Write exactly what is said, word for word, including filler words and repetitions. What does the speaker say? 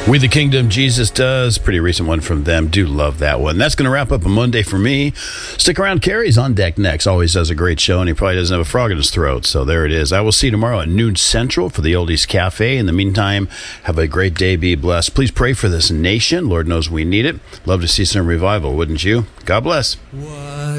We the Kingdom, Jesus Does. Pretty recent one from them. Do love that one. That's going to wrap up a Monday for me. Stick around. Carrie's on deck next. Always does a great show, and he probably doesn't have a frog in his throat. So there it is. I will see you tomorrow at noon central for the Oldies Cafe. In the meantime, have a great day. Be blessed. Please pray for this nation. Lord knows we need it. Love to see some revival, wouldn't you? God bless. What?